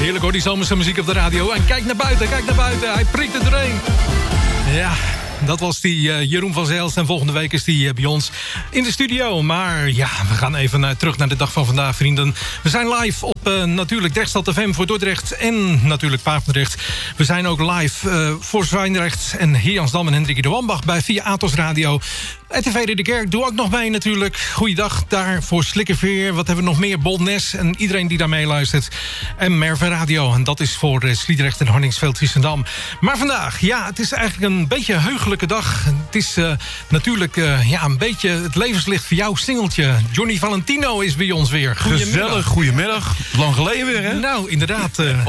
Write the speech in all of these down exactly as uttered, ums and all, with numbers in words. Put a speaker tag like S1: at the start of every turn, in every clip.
S1: Heerlijk hoor, die zomerse muziek op de radio. En kijk naar buiten, kijk naar buiten. Hij prikt er doorheen. Ja, dat was die uh, Jeroen van Zijlst. En volgende week is die uh, bij ons in de studio. Maar ja, we gaan even uh, terug naar de dag van vandaag, vrienden. We zijn live op uh, natuurlijk Drechtstad F M voor Dordrecht en natuurlijk Papendrecht. We zijn ook live uh, voor Zwijndrecht en Heerjansdam en Hendrik de Wambach bij via Atos Radio. R T V de Kerk, doe ook nog mee natuurlijk. Goeiedag daar voor Slikkerveer. Wat hebben we nog meer? Bolnes en iedereen die daar meeluistert. En Merve Radio. En dat is voor uh, Sliedrecht en Hardingsveld-Giessendam. Maar vandaag, ja, het is eigenlijk een beetje een heugelijke dag. Het is uh, natuurlijk uh, ja, een beetje het levenslicht voor jouw singeltje. Johnny Valentino is bij ons weer.
S2: Gezellig, goedemiddag. Lang geleden weer, hè?
S1: Nou, inderdaad. Uh.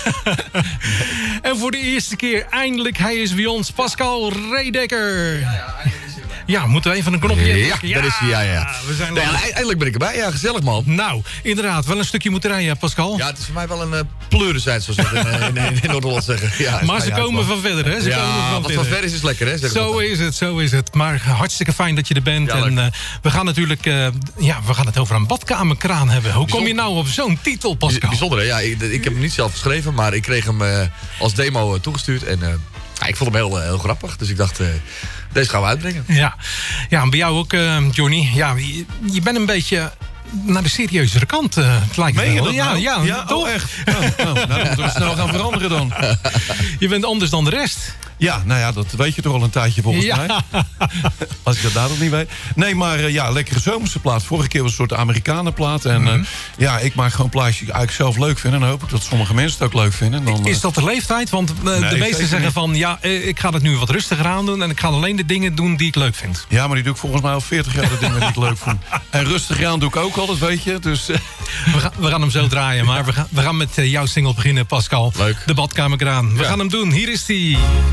S1: En voor de eerste keer eindelijk, hij is bij ons. Pascal Redeker. Ja, ja, Ja, moeten we even een knopje indrukken?
S3: Ja, dat is hij, ja, ja.
S1: We zijn
S3: nee, eindelijk ben ik erbij, ja, gezellig man.
S1: Nou, inderdaad, wel een stukje moeten rijden, Pascal.
S3: Ja, het is voor mij wel een uh, pleurenzijd, zoals we in, in, in, in Noord-Holland zeggen. Ja,
S1: maar ze komen
S3: uit,
S1: van verder, hè? Ze
S3: ja,
S1: komen van
S3: wat
S1: verder.
S3: van ver is, is lekker, hè?
S1: Zo is het, zo is het. Maar hartstikke fijn dat je er bent.
S3: Ja,
S1: en uh, we gaan natuurlijk, uh, ja, we gaan het over een badkamerkraan hebben. Hoe kom je nou op zo'n titel, Pascal?
S3: Bijzonder, hè? Ja, ik, ik heb hem niet zelf geschreven, maar ik kreeg hem uh, als demo uh, toegestuurd. En uh, ja, ik vond hem heel, uh, heel grappig, dus ik dacht... Uh, Deze gaan we uitbrengen.
S1: Ja, ja en bij jou ook, uh, Johnny. Ja, je, je bent een beetje naar de serieuzere kant, uh, het lijkt
S2: Meen je
S1: wel.
S2: dat
S1: Ja,
S2: nou?
S1: ja,
S2: ja
S1: toch?
S2: Oh, echt? Oh, oh. Nou, dan moeten we snel gaan veranderen dan.
S1: Je bent anders dan de rest.
S2: Ja, nou ja, dat weet je toch al een tijdje volgens
S1: ja.
S2: mij. Als ik dat daar nog niet weet. Nee, maar uh, ja, lekkere zomerse plaat. Vorige keer was het een soort Amerikanenplaat. En mm-hmm. uh, ja, ik maak gewoon plaatjes die ik eigenlijk zelf leuk vind. En dan hoop ik dat sommige mensen het ook leuk vinden. Dan, uh...
S1: Is dat de leeftijd? Want uh, nee, de meesten zeggen niet. van... ja, uh, ik ga het nu wat rustiger aan doen... en ik ga alleen de dingen doen die ik leuk vind.
S2: Ja, maar die doe ik volgens mij al veertig jaar de dingen die ik leuk vind. En rustig aan doe ik ook al, dat weet je. Dus, uh...
S1: we, gaan, we gaan hem zo draaien. Maar we gaan, we gaan met uh, jouw single beginnen, Pascal.
S3: Leuk.
S1: De badkamerkraan. We ja. gaan hem doen. Hier is die...